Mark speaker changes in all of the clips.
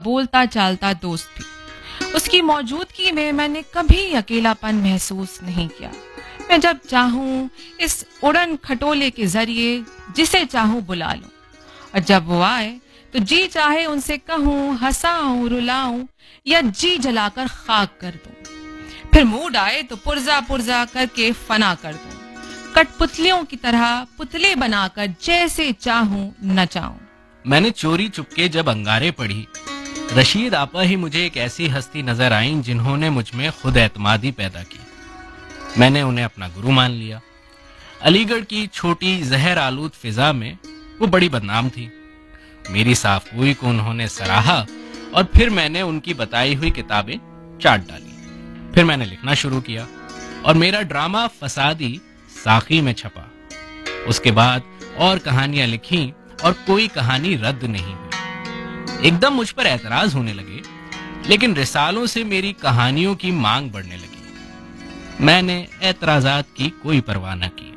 Speaker 1: बोलता चालता दोस्त भी। उसकी मौजूदगी में मैंने कभी अकेलापन महसूस नहीं किया। मैं जब चाहूं इस उड़न खटोले के जरिए जिसे चाहूं बुला लूं, और जब वो आए तो जी चाहे उनसे कहूं, हंसाऊं, रुलाऊं या जी जलाकर खाक कर दूं। फिर मूड आए तो पुर्जा पुर्जा करके फना कर दूं, कठपुतलियों की तरह पुतले बनाकर जैसे चाहूं नचाऊं।
Speaker 2: मैंने चोरी चुपके जब अंगारे पढ़ी, रशीद आपा ही मुझे एक ऐसी हस्ती नजर आईं जिन्होंने मुझ में खुद एतमादी पैदा की। मैंने उन्हें अपना गुरु मान लिया। अलीगढ़ की छोटी जहर आलूद फिजा में वो बड़ी बदनाम थी। मेरी साफगोई को उन्होंने सराहा और फिर मैंने उनकी बताई हुई किताबें चाट डाली। फिर मैंने लिखना शुरू किया और मेरा ड्रामा फसादी साखी में छपा। उसके बाद और कहानियां लिखी और कोई कहानी रद्द नहीं हुई। एकदम मुझ पर एतराज होने लगे, लेकिन रिसालों से मेरी कहानियों की मांग बढ़ने लगी। मैंने एतराजात की कोई परवाह न की।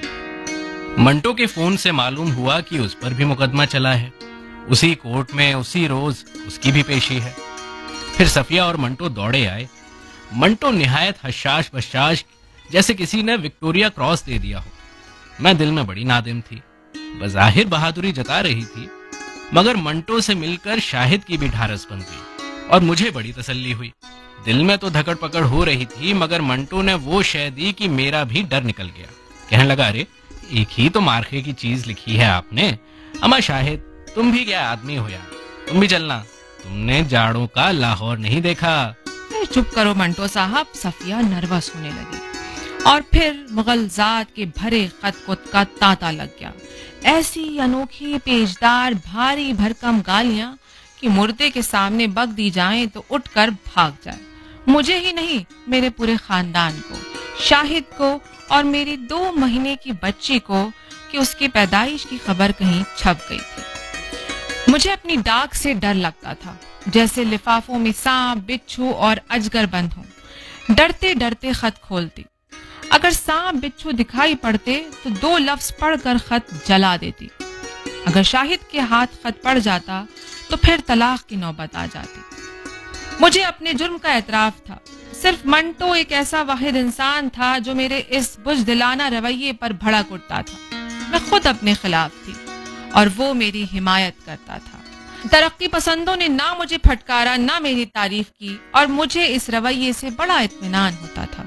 Speaker 2: मंटो के फोन से मालूम हुआ कि उस पर भी मुकदमा चला है। उसी कोर्ट में उसी रोज उसकी भी पेशी है। फिर सफिया और मंटो दौड़े आए। मंटो निहायत हशाश बशाश, जैसे किसी ने विक्टोरिया क्रॉस दे दिया हो। मैं दिल में बड़ी नादिम थी। बज़ाहिर बहादुरी जता रही थी, मगर मंटो से मिलकर शाहिद की भी ढारस बन गई और मुझे बड़ी तसल्ली हुई। दिल में तो धकड़ पकड़ हो रही थी, मगर मंटो ने वो शय दी कि मेरा भी डर निकल गया। कहने लगा, अरे एक ही तो मार्के की चीज लिखी है आपने। अमा शाहिद, तुम भी क्या आदमी हो यार, तुम भी चलना। तुमने जाड़ों का लाहौर नहीं देखा।
Speaker 1: चुप करो मंटो साहब। सफिया नर्वस होने लगी और फिर मुगलजात के भरे खत का तांता लग गया। ऐसी अनोखी पेचदार भारी भरकम गालियां कि मुर्दे के सामने बक दी जाएं तो उठकर भाग जाए। मुझे ही नहीं, मेरे पूरे खानदान को, शाहिद को और मेरी 2 महीने की बच्ची को कि उसकी पैदाइश की खबर कहीं छप गई थी। मुझे अपनी डाक से डर लगता था, जैसे लिफाफों में सांप, बिच्छू और अजगर बंद हों। डरते डरते खत खोलती। अगर सांप बिच्छू दिखाई पड़ते तो 2 लफ्ज पढ़कर खत जला देती। अगर शाहिद के हाथ खत पड़ जाता तो फिर तलाक की नौबत आ जाती। मुझे अपने जुर्म का एतराफ था। सिर्फ मंटो एक ऐसा वाहिद इंसान था जो मेरे इस बुज़दिलाना रवैये पर भड़क उठता था। मैं खुद अपने खिलाफ थी और वो मेरी हिमायत करता था। तरक्की पसंदों ने ना मुझे फटकारा ना मेरी तारीफ की और मुझे इस रवैये से बड़ा इत्मीनान होता था।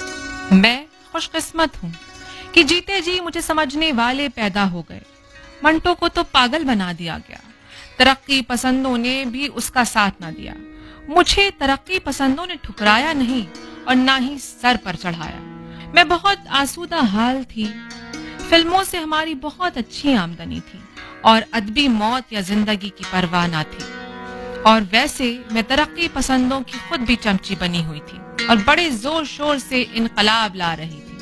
Speaker 1: मैं खुशकिस्मत हूँ कि जीते जी मुझे समझने वाले पैदा हो गए। मंटो को तो पागल बना दिया गया। तरक्की पसंदों ने भी उसका साथ ना दिया। मुझे तरक्की पसंदों ने ठुकराया नहीं और ना ही सर पर चढ़ाया। मैं बहुत आसूदा हाल थी। फिल्मों से हमारी बहुत अच्छी आमदनी थी और अदबी मौत या जिंदगी की परवाह ना थी। और वैसे मैं तरक्की पसंदों की खुद भी चमची बनी हुई थी और बड़े जोर शोर से इनकलाब ला रही थी।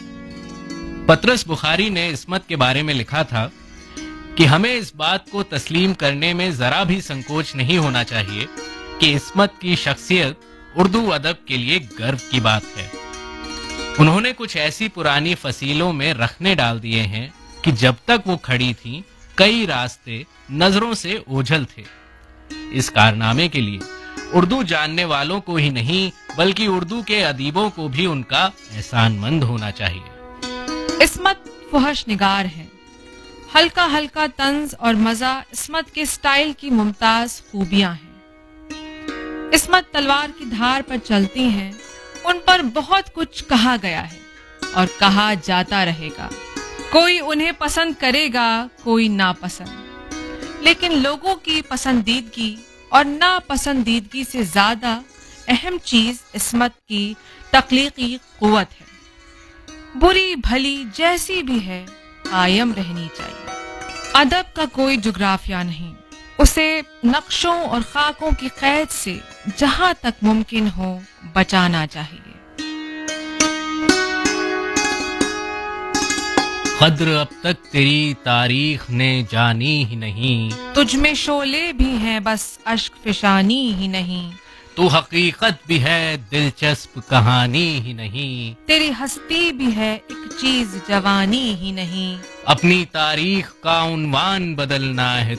Speaker 2: पतरस बुखारी ने इस्मत के बारे में लिखा था कि हमें इस बात को तस्लीम करने में जरा भी संकोच नहीं होना चाहिए कि इस्मत की शख्सियत उर्दू अदब के लिए गर्व की बात है। उन्होंने कुछ ऐसी पुरानी फसीलों में रखने डाल दिए हैं कि जब तक वो खड़ी थीं, कई रास्ते नजरों से ओझल थे। इस कारनामे के लिए उर्दू जानने वालों को ही नहीं बल्कि उर्दू के अदीबों को भी उनका एहसानमंद होना चाहिए।
Speaker 1: इस्मत फुहश निगार है। हल्का हल्का तंज और मजा इस्मत के स्टाइल की मुमताज खूबियां हैं। इस्मत तलवार की धार पर चलती हैं। उन पर बहुत कुछ कहा गया है और कहा जाता रहेगा। कोई उन्हें पसंद करेगा, कोई नापसंद। लेकिन लोगों की पसंदीदगी और नापसंदीदगी से ज्यादा अहम चीज इस्मत की तख्लीकी कुव्वत है। बुरी भली जैसी भी है, कायम रहनी चाहिए। अदब का कोई जुग्राफिया नहीं। उसे नक्शों और खाकों की कैद से जहां तक मुमकिन हो बचाना चाहिए।
Speaker 2: कद्र अब तक तेरी तारीख ने जानी ही नहीं।
Speaker 1: तुझ में शोले भी हैं बस अश्क फिशानी ही नहीं।
Speaker 2: तू हकीकत भी है दिलचस्प कहानी ही नहीं।
Speaker 1: तेरी हस्ती भी है एक चीज जवानी ही नहीं।
Speaker 2: अपनी तारीख का उन्वान बदलना है